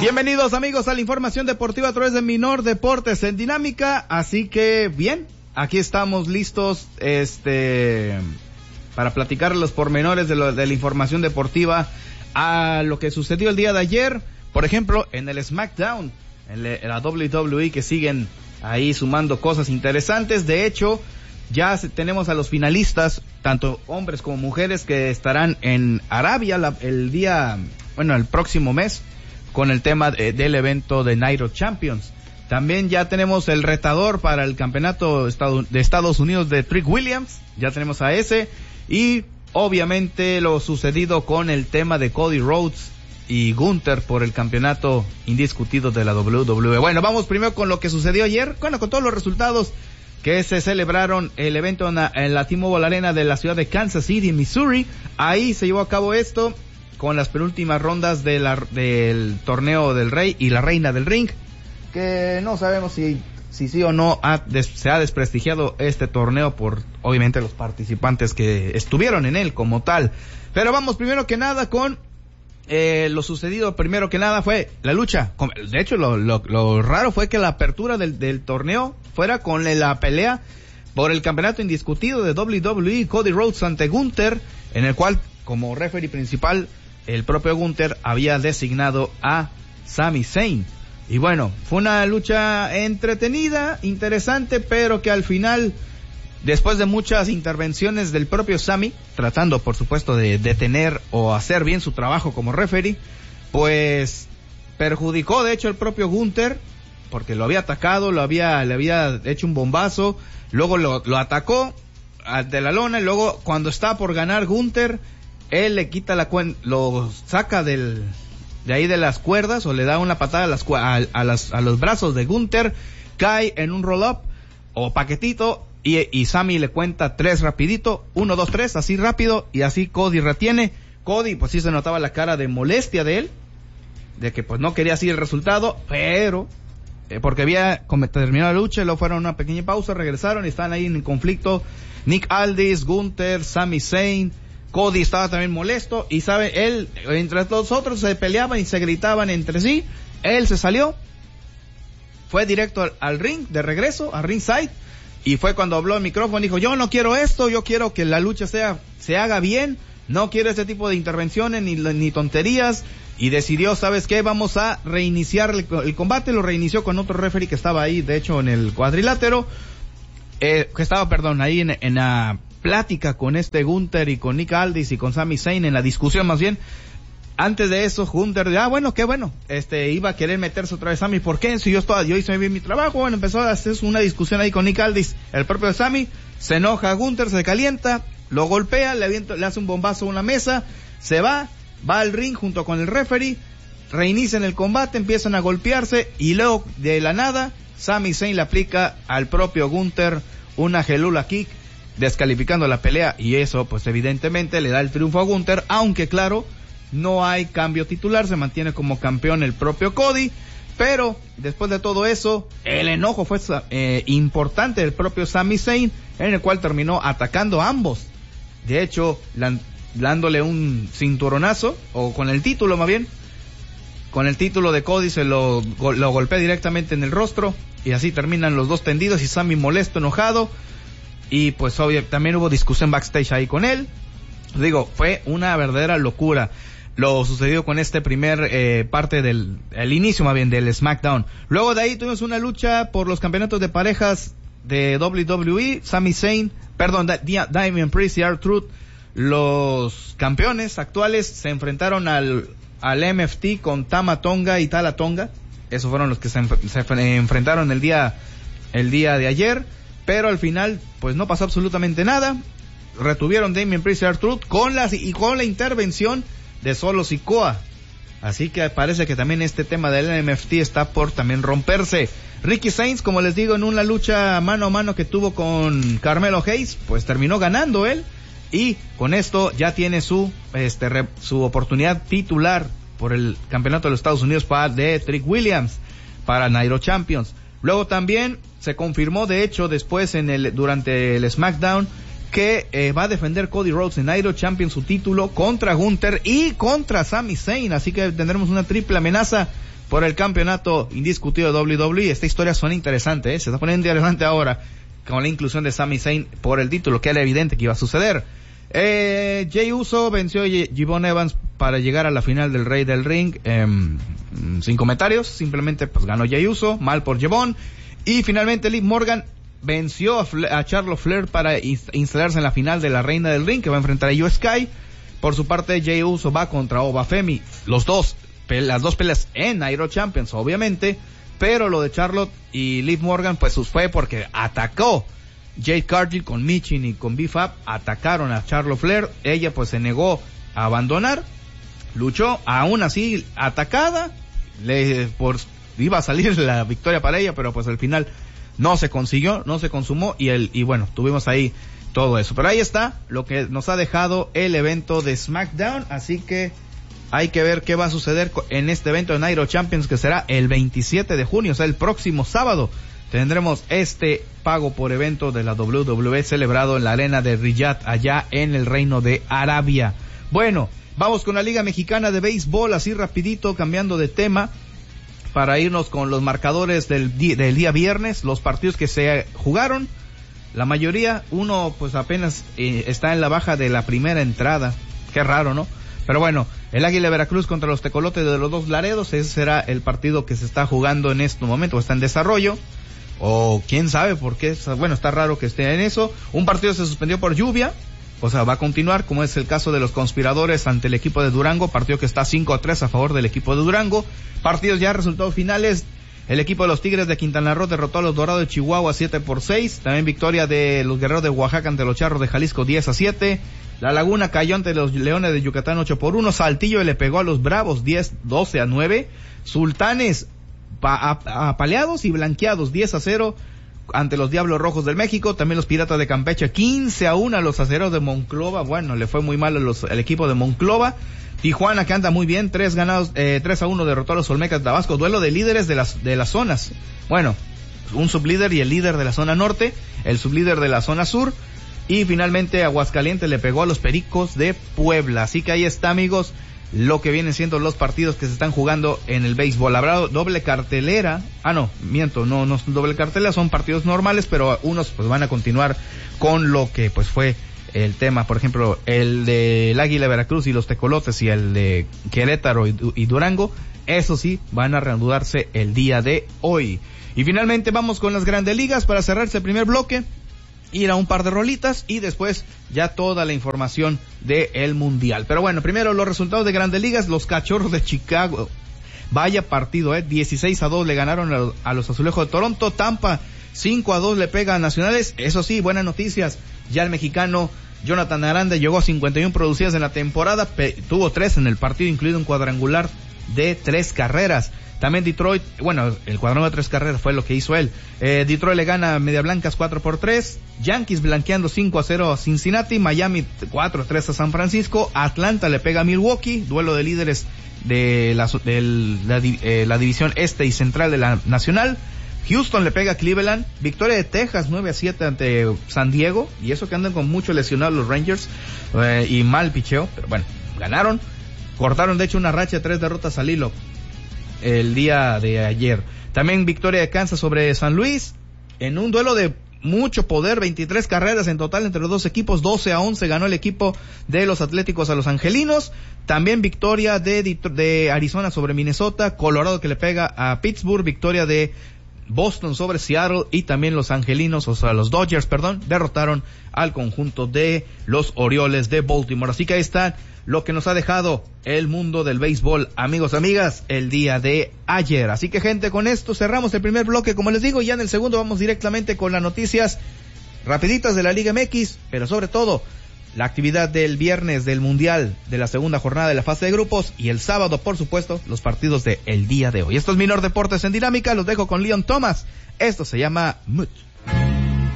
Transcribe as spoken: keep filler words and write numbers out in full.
Bienvenidos amigos a la información deportiva a través de Minor Deportes en Dinámica, así que bien, aquí estamos listos este para platicar los pormenores de, lo, de la información deportiva a lo que sucedió el día de ayer, por ejemplo en el SmackDown, en, le, en la doble u doble u E, que siguen ahí sumando cosas interesantes. De hecho ya tenemos a los finalistas, tanto hombres como mujeres, que estarán en Arabia la, el día, bueno, el próximo mes, con el tema de, del evento de Nitro Champions. También ya tenemos el retador para el campeonato de Estados Unidos de Trick Williams, ya tenemos a ese, y obviamente lo sucedido con el tema de Cody Rhodes y Gunther por el campeonato indiscutido de la doble u doble u E. Bueno, vamos primero con lo que sucedió ayer, bueno, con todos los resultados que se celebraron el evento en la, en la T-Mobile Arena de la ciudad de Kansas City, Missouri. Ahí se llevó a cabo esto con las penúltimas rondas de la, del torneo del Rey y la Reina del Ring, que no sabemos si si sí o no ha des, se ha desprestigiado este torneo por obviamente los participantes que estuvieron en él como tal. Pero vamos primero que nada con eh, lo sucedido. Primero que nada fue la lucha. De hecho lo, lo, lo raro fue que la apertura del, del torneo fuera con la pelea por el campeonato indiscutido de doble u doble u E, Cody Rhodes ante Gunther, en el cual como referee principal el propio Gunther había designado a Sami Zayn. Y bueno, fue una lucha entretenida, interesante, pero que al final, después de muchas intervenciones del propio Sami, tratando por supuesto de detener o hacer bien su trabajo como referee, pues perjudicó de hecho el propio Gunther, porque lo había atacado, lo había, le había hecho un bombazo, luego lo, lo atacó de la lona, y luego cuando está por ganar Gunther, él le quita la cuenta, lo saca del, de ahí de las cuerdas, o le da una patada a las, a, a las, a los brazos de Gunther, cae en un roll up, o paquetito, y, y Sami le cuenta tres rapidito, uno, dos, tres, así rápido, y así Cody retiene. Cody, pues sí se notaba la cara de molestia de él, de que pues no quería así el resultado, pero, eh, porque había como terminado la lucha, luego fueron a una pequeña pausa, regresaron y están ahí en conflicto, Nick Aldis, Gunther, Sami Zayn. Cody estaba también molesto y sabe, él, entre los otros se peleaban y se gritaban entre sí. Él se salió, fue directo al, al ring, de regreso, al ringside, y fue cuando habló el micrófono, dijo, yo no quiero esto, yo quiero que la lucha sea, se haga bien, no quiero este tipo de intervenciones ni, ni tonterías, y decidió, ¿sabes qué? Vamos a reiniciar el, el combate. Lo reinició con otro referee que estaba ahí, de hecho, en el cuadrilátero, eh, que estaba, perdón, ahí en, en la plática con este Gunther y con Nick Aldis y con Sami Zayn, en la discusión más bien. Antes de eso, Gunther, ah, bueno, qué bueno, este, iba a querer meterse otra vez Sami, ¿por qué? Si yo estaba, yo hice bien mi trabajo. Bueno, empezó a hacer una discusión ahí con Nick Aldis, el propio Sami, se enoja a Gunther, se calienta, lo golpea, le, avienta, le hace un bombazo a una mesa, se va, va al ring junto con el referee, reinician el combate, empiezan a golpearse, y luego, de la nada, Sami Zayn le aplica al propio Gunther una Helluva Kick, descalificando la pelea, y eso pues evidentemente le da el triunfo a Gunther, aunque claro, no hay cambio titular, se mantiene como campeón el propio Cody. Pero después de todo eso, el enojo fue eh, importante del propio Sami Zayn, en el cual terminó atacando a ambos, de hecho lan- dándole un cinturonazo, o con el título más bien, con el título de Cody se lo, lo golpea directamente en el rostro, y así terminan los dos tendidos y Sami molesto, enojado. Y pues obvio, también hubo discusión backstage ahí con él. Digo, fue una verdadera locura lo sucedido con este primer eh, parte del, el inicio más bien del SmackDown. Luego de ahí tuvimos una lucha por los campeonatos de parejas de doble u doble u E. Sami Zayn, perdón, Damian Priest y R-Truth, los campeones actuales, se enfrentaron al, al M F T con Tama Tonga y Tala Tonga. Esos fueron los que se, enf- se enfrentaron el día, el día de ayer. Pero al final, pues no pasó absolutamente nada. Retuvieron Damian Priest y R-Truth con la, y con la intervención de Solo Sikoa. Así que parece que también este tema del M F T está por también romperse. Ricky Sainz, como les digo, en una lucha mano a mano que tuvo con Carmelo Hayes, pues terminó ganando él. Y con esto ya tiene su, este, re, su oportunidad titular por el campeonato de los Estados Unidos para de Trick Williams, para Nitro Champions. Luego también se confirmó, de hecho, después en el, durante el SmackDown, que eh, va a defender Cody Rhodes en Nairo Champion su título contra Gunther y contra Sami Zayn, así que tendremos una triple amenaza por el campeonato indiscutido de doble u doble u E. Esta historia suena interesante, ¿eh? Se está poniendo interesante ahora con la inclusión de Sami Zayn por el título, que era evidente que iba a suceder. Eh, Jey Uso venció a Gibbon Evans para llegar a la final del Rey del Ring, eh, sin comentarios, simplemente pues ganó Jey Uso, mal por Gibbon. Y finalmente Liv Morgan venció a, Fla- a Charlotte Flair para inst- instalarse en la final de la Reina del Ring, que va a enfrentar a Io Sky. Por su parte, Jey Uso va contra Oba Femi, los dos, pe- las dos peleas en Nairo Champions, obviamente, pero lo de Charlotte y Liv Morgan pues fue porque atacó Jade Cargill con Michin y con B-Fab, atacaron a Charlotte Flair, ella pues se negó a abandonar, luchó, aún así atacada, le por iba a salir la victoria para ella, pero pues al final no se consiguió, no se consumó y el y bueno, tuvimos ahí todo eso. Pero ahí está lo que nos ha dejado el evento de SmackDown, así que hay que ver qué va a suceder en este evento de Nairo Champions, que será el veintisiete de junio, o sea, el próximo sábado. Tendremos este pago por evento de la doble u doble u E celebrado en la arena de Riyadh, allá en el Reino de Arabia. Bueno, vamos con la Liga Mexicana de Béisbol, así rapidito, cambiando de tema, para irnos con los marcadores del día, del día viernes, los partidos que se jugaron. La mayoría, uno pues apenas eh, está en la baja de la primera entrada. Qué raro, ¿no? Pero bueno, el Águila de Veracruz contra los Tecolotes de los Dos Laredos, ese será el partido que se está jugando en este momento, está en desarrollo. O quién sabe por qué, bueno, está raro que esté en eso. Un partido se suspendió por lluvia, o sea, va a continuar, como es el caso de los Conspiradores ante el equipo de Durango, partido que está cinco a tres a favor del equipo de Durango. Partidos ya, resultados finales, el equipo de los Tigres de Quintana Roo derrotó a los Dorados de Chihuahua siete por seis, también victoria de los Guerreros de Oaxaca ante los Charros de Jalisco diez a siete, La Laguna cayó ante los Leones de Yucatán ocho por uno, Saltillo le pegó a los Bravos diez doce a nueve, Sultanes Pa- apaleados y blanqueados diez a cero ante los Diablos Rojos del México, también los Piratas de Campeche quince a uno a los Aceros de Monclova, bueno, le fue muy mal a los, el equipo de Monclova. Tijuana, que anda muy bien, tres ganados, eh, tres a uno derrotó a los Olmecas de Tabasco, duelo de líderes de las, de las zonas, bueno, un sublíder y el líder de la zona norte, el sublíder de la zona sur, y finalmente Aguascalientes le pegó a los Pericos de Puebla, así que ahí está, amigos, lo que vienen siendo los partidos que se están jugando en el béisbol. Habrá doble cartelera, ah no, miento, no, no son doble cartelera, son partidos normales, pero unos pues van a continuar con lo que pues fue el tema, por ejemplo, el de el Águila de Veracruz y los Tecolotes y el de Querétaro y, y Durango, eso sí, van a reanudarse el día de hoy. Y finalmente vamos con las Grandes Ligas para cerrar este primer bloque, ir a un par de rolitas y después ya toda la información del Mundial. Pero bueno, primero los resultados de Grandes Ligas, los Cachorros de Chicago, vaya partido, eh, dieciséis a dos le ganaron a los, a los Azulejos de Toronto. Tampa cinco a dos le pega a Nacionales, eso sí, buenas noticias, ya el mexicano Jonathan Aranda llegó a cincuenta y uno producidas en la temporada, pe- tuvo tres en el partido, incluido un cuadrangular de tres carreras. También Detroit, bueno, el cuadrangular de tres carreras fue lo que hizo él. Eh, Detroit le gana a Media Blancas cuatro por tres. Yankees blanqueando cinco a cero a Cincinnati. Miami cuatro a tres a San Francisco. Atlanta le pega a Milwaukee. Duelo de líderes de la, de la, eh, la división este y central de la Nacional. Houston le pega a Cleveland. Victoria de Texas nueve a siete ante San Diego. Y eso que andan con mucho lesionados los Rangers. Eh, y mal picheo. Pero bueno, ganaron. Cortaron de hecho una racha de tres derrotas al hilo el día de ayer. También victoria de Kansas sobre San Luis en un duelo de mucho poder, veintitrés carreras en total entre los dos equipos, doce a once ganó el equipo de los Atléticos a los Angelinos. También victoria de, de Arizona sobre Minnesota, Colorado que le pega a Pittsburgh, victoria de Boston sobre Seattle y también los Angelinos, o sea los Dodgers, perdón, derrotaron al conjunto de los Orioles de Baltimore. Así que ahí está lo que nos ha dejado el mundo del béisbol, amigos, amigas, el día de ayer. Así que gente, con esto cerramos el primer bloque, como les digo, y ya en el segundo vamos directamente con las noticias rapiditas de la Liga M X, pero sobre todo la actividad del viernes del Mundial de la segunda jornada de la fase de grupos y el sábado, por supuesto, los partidos de el día de hoy. Esto es Minor Deportes en Dinámica, los dejo con Leon Thomas, esto se llama Mood.